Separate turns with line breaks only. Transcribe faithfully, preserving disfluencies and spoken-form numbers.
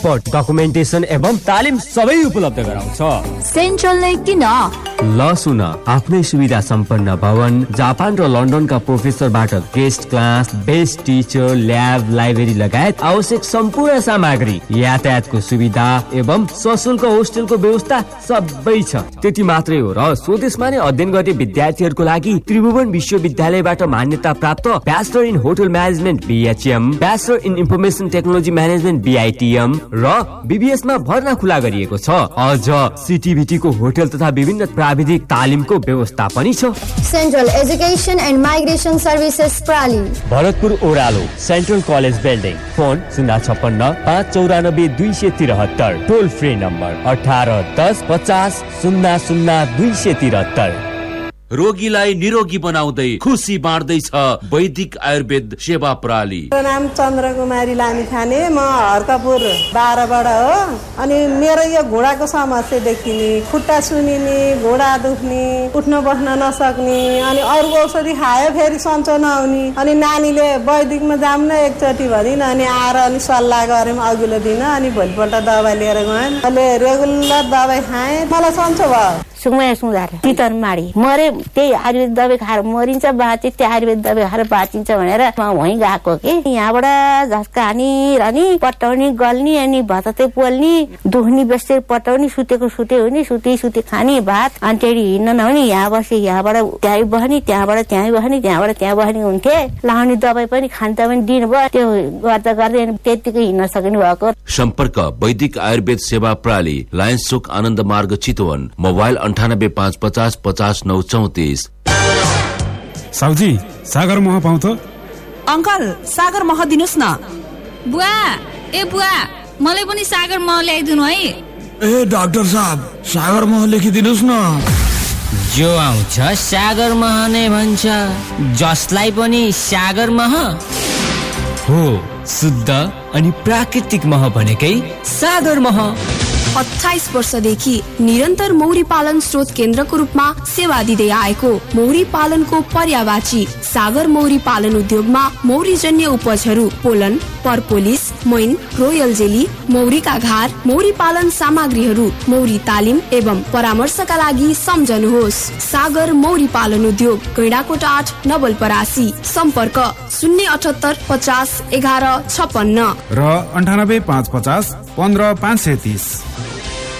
Documentation एवं तालिम सबै उपलब्ध गराउँछ।
सेन्ट्रलले किन?
ल सुन, आफ्नै सुविधा सम्पन्न भवन, जापान र लन्डनका प्रोफेसरबाट guest class, best teacher, lab, library लगायत आवश्यक सम्पूर्ण सामग्री, यातायातको सुविधा एवं सशुल्क होस्टेलको व्यवस्था सबै छ। त्यति मात्रै हो र स्वदेशमा नै अध्ययन गर्ने विद्यार्थीहरूको लागि त्रिभुवन विश्वविद्यालयबाट मान्यता प्राप्त bachelor in hotel management BHM, bachelor in information technology management बीआईटीएम र बीबीएस मा भर्ना खुला गरिएको छ। अझ सीटीभीटी को होटल तथा विभिन्न प्राविधिक तालिमको व्यवस्था पनि छ।
Central education and migration services प्राली,
Bharatpur ओरालो, central college building. Phone शून्य छप्पन्न पाँच चौरानब्बे दुई सय त्रिहत्तर, टोल फ्री नम्बर अठार दस पचास शून्य शून्य दुई सय त्रिहत्तर।
रोगीलाई निरोगी बनाउँदै खुसी बाँड्दैछ वैदिक आयुर्वेद सेवा प्रणाली।
मेरो नाम चन्द्र कुमारी लामिछाने, म हर्कपुर बाह्रबाट हो। अनि मेरो यो घुँडाको समस्या देखिने, खुट्टा सुनिने, घुँडा दुख्ने, उठ्न बस्न नसक्ने, अनि अरू औषधि खायो फेरि सन्चो नहुने। अनि नानीले वैदिकमा जाऊँ न एकचोटि भनिन्, अनि आएर अनि सल्लाह गऱ्यौँ अघिल्लो दिन। अनि भोलिपल्ट दबाई लिएर गएँ, अहिले रेगुलर दबाई खाएँ, मलाई सन्चो भयो।
सुमया सुधार चितन माडी मरे, त्यही आयुर्वेद दबाई खाएर मरिन्छ, बाँचे त्यही आयुर्वेद दबाई खाएर बाँचिन्छ भनेर म वहीँ गएको कि यहाँबाट झस्का हानी रहने, पटाउने गल्ने, अनि भतते पोल्ने, दुख्ने बेसी पटाउने, सुतेको सुते हुने, सुते सुते खाने भात, अनि त्यही हिँड्न नहुने, यहाँ बसे यहाँबाट त्यहीँ बस्ने, त्यहाँबाट त्यहीँ बस्ने, त्यहाँबाट त्यहाँ बस्ने हुन्थे। लाउने दबाई पनि खान्छ पनि दिनुभयो, त्यो गर्दा गर्दै त्यतिकै हिँड्न सक्नु भएको।
सम्पर्क वैदिक आयुर्वेद सेवा प्रणाली, लायन्स चोक आनन्द मार्ग चितवन, मोबाइल अन्ठानब्बे पाँच पचास पचास नौ चौतिस।
साउजी सागर मह पाउँछ?
अंकल सागर मह दिनुस् न।
बुवा, ए बुवा, मलाई पनि सागर मह ल्याइदिनु है।
ए डाक्टर साहब, सागर मह लेखिदिनुस् न।
जो आउँछ सागर मह नै भन्छ, जसलाई पनि सागर मह
हो। शुद्ध अनि प्राकृतिक मह भनेकै सागर मह।
अट्ठाइस वर्षदेखि निरन्तर मौरी पालन स्रोत केन्द्रको रूपमा सेवा दिँदै आएको मौरी पालनको पर्यावाची सागर मौरी पालन उद्योगमा मौरीजन्य उपजहरू पोलन, परपोलिस, मैन, रोयल जेली, मौरीका घार, मौरी पालन सामग्रीहरू, मौरी तालिम एवं परामर्शका लागि सम्झनुहोस् सागर मौरी पालन उद्योग, गैँडाकोट आठ, नवलपरासी। सम्पर्क शून्य अठहत्तर पचास एघार छपन्न
र अन्ठानब्बे पाँच पचास पन्ध्र पाँच सय तीस।